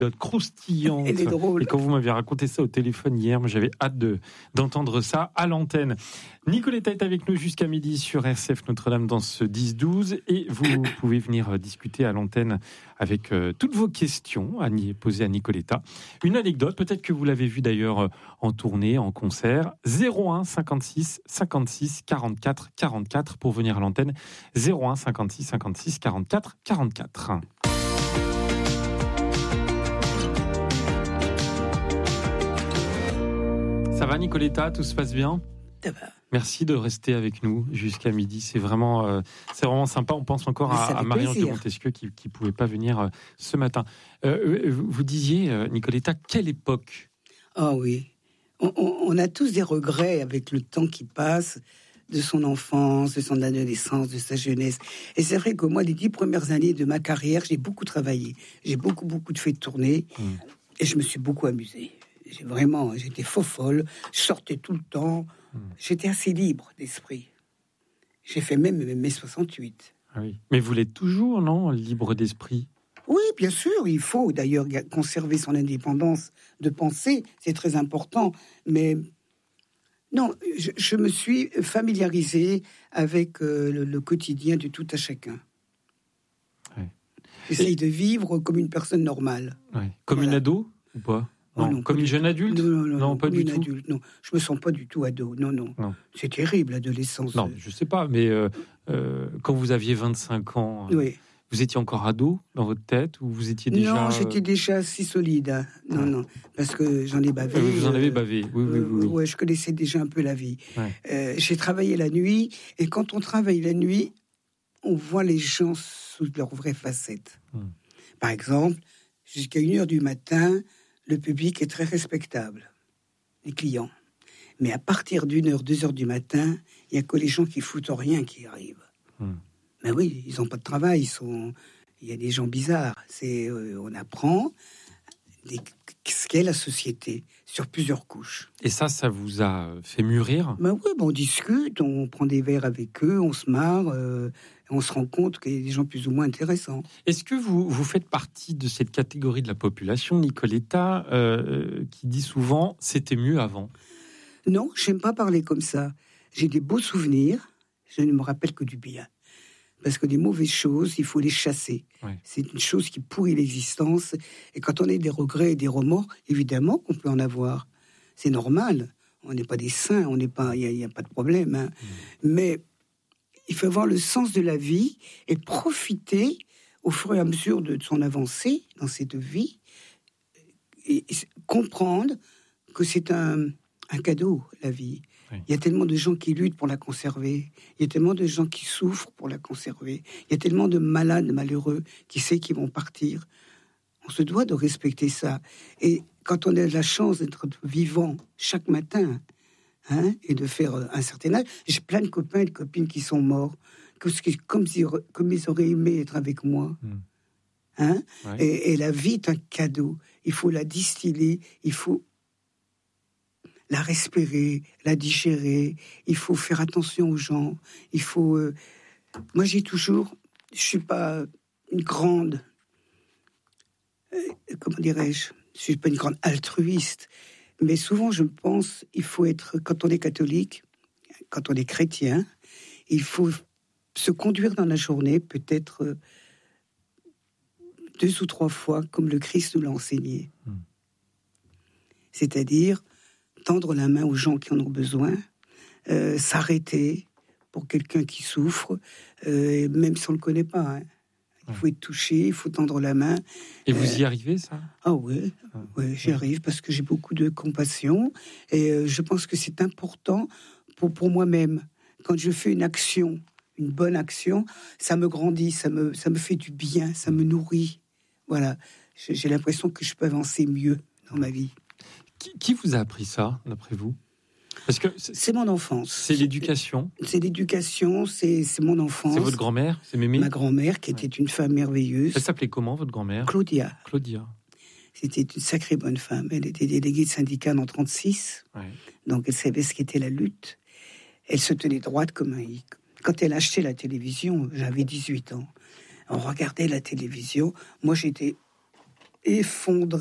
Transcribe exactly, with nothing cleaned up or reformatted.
croustillante. Elle est drôle. Et quand vous m'aviez raconté ça au téléphone hier, moi j'avais hâte de, d'entendre ça à l'antenne. Nicoletta est avec nous jusqu'à midi sur R C F Notre-Dame dans ce dix douze et vous pouvez venir discuter à l'antenne avec euh, toutes vos questions à poser à Nicoletta. Une anecdote, peut-être que vous l'avez vu d'ailleurs en tournée, en concert. zéro un cinquante-six cinquante-six quarante-quatre quarante-quatre pour venir à l'antenne. zéro un cinquante-six cinquante-six quarante-quatre quarante-quatre. Ça va Nicoletta, tout se passe bien ? Ça va. Merci de rester avec nous jusqu'à midi. C'est vraiment, euh, c'est vraiment sympa. On pense encore à, à Marie-Ange de Montesquieu qui ne pouvait pas venir euh, ce matin. Euh, vous, vous disiez, euh, Nicoletta, quelle époque ? Ah oui. On, on, on a tous des regrets avec le temps qui passe, de son enfance, de son adolescence, de sa jeunesse. Et c'est vrai que moi, les dix premières années de ma carrière, j'ai beaucoup travaillé. J'ai beaucoup, beaucoup de fait tourner. Mmh. Et je me suis beaucoup amusée. J'ai vraiment, j'étais faux folle, je sortais tout le temps, mmh. J'étais assez libre d'esprit. J'ai fait même mai soixante-huit. Ah oui. Mais vous l'êtes toujours, non, libre d'esprit ? Oui, bien sûr, il faut d'ailleurs conserver son indépendance de pensée, c'est très important. Mais non, je, je me suis familiarisé avec euh, le, le quotidien de tout à chacun. Ouais. J'essaye de vivre comme une personne normale. Ouais. Comme voilà. Une ado ou pas ? Non, oh non, comme une jeune adulte ? Non, non, non, non pas du tout. Adulte, non, je me sens pas du tout ado. Non, non. non. C'est terrible, l'adolescence. Non, je sais pas, mais euh, euh, quand vous aviez vingt-cinq ans, oui. Vous étiez encore ado dans votre tête ou vous étiez déjà... Non, j'étais déjà assez solide. Hein. Non, ouais. non, parce que j'en ai bavé. Vous en avez bavé, oui, oui, oui. oui. Euh, ouais, je connaissais déjà un peu la vie. Ouais. Euh, j'ai travaillé la nuit, et quand on travaille la nuit, on voit les gens sous leur vraie facette. Hum. Par exemple, jusqu'à une heure du matin, le public est très respectable, les clients. Mais à partir d'une heure, deux heures du matin, il n'y a que les gens qui foutent rien qui arrivent. Hum. Mais oui, ils n'ont pas de travail, ils sont... il y a des gens bizarres. C'est, euh, on apprend des... ce qu'est la société sur plusieurs couches. Et ça, ça vous a fait mûrir ? Ben oui, ben on discute, on prend des verres avec eux, on se marre, euh, on se rend compte qu'il y a des gens plus ou moins intéressants. Est-ce que vous, vous faites partie de cette catégorie de la population, Nicoletta, euh, qui dit souvent « c'était mieux avant » ? Non, j'aime pas parler comme ça. J'ai des beaux souvenirs, je ne me rappelle que du bien. Parce que des mauvaises choses, il faut les chasser. Ouais. C'est une chose qui pourrit l'existence. Et quand on a des regrets et des remords, évidemment qu'on peut en avoir. C'est normal. On n'est pas des saints, on n'est pas, il n'y a, a pas de problème. Hein. Mmh. Mais il faut avoir le sens de la vie et profiter au fur et à mesure de son avancée dans cette vie et, et comprendre que c'est un, un cadeau, la vie. Oui. Il y a tellement de gens qui luttent pour la conserver. Il y a tellement de gens qui souffrent pour la conserver. Il y a tellement de malades malheureux qui savent qu'ils vont partir. On se doit de respecter ça. Et quand on a la chance d'être vivant chaque matin, hein, et de faire un certain âge, j'ai plein de copains et de copines qui sont morts, comme, comme, comme ils auraient aimé être avec moi. Mmh. Hein, ouais. et, et la vie est un cadeau. Il faut la distiller, il faut la respirer, la digérer. Il faut faire attention aux gens. Il faut... Euh... Moi, j'ai toujours... Je ne suis pas une grande... Euh, comment dirais-je ? Je ne suis pas une grande altruiste. Mais souvent, je pense, il faut être... Quand on est catholique, quand on est chrétien, il faut se conduire dans la journée, peut-être euh, deux ou trois fois, comme le Christ nous l'a enseigné. Mmh. C'est-à-dire... tendre la main aux gens qui en ont besoin, euh, s'arrêter pour quelqu'un qui souffre, euh, même si on ne le connaît pas. Hein. Il faut être touché, il faut tendre la main. Et vous euh, y arrivez, ça ? Ah oui, ah, ouais, j'y arrive parce que j'ai beaucoup de compassion et euh, je pense que c'est important pour, pour moi-même. Quand je fais une action, une bonne action, ça me grandit, ça me, ça me fait du bien, ça me nourrit. Voilà, j'ai, j'ai l'impression que je peux avancer mieux dans ma vie. Qui, qui vous a appris ça, d'après vous ? Parce que c'est, c'est mon enfance. C'est l'éducation. C'est l'éducation, c'est, c'est mon enfance. C'est votre grand-mère, c'est Mémé ? Ma grand-mère, qui était ouais. une femme merveilleuse. Elle s'appelait comment, votre grand-mère ? Claudia. Claudia. C'était une sacrée bonne femme. Elle était déléguée de syndicat en trente-six. Ouais. Donc, elle savait ce qu'était la lutte. Elle se tenait droite comme un hic. Quand elle achetait la télévision, j'avais dix-huit ans. On regardait la télévision. Moi, j'étais effondré.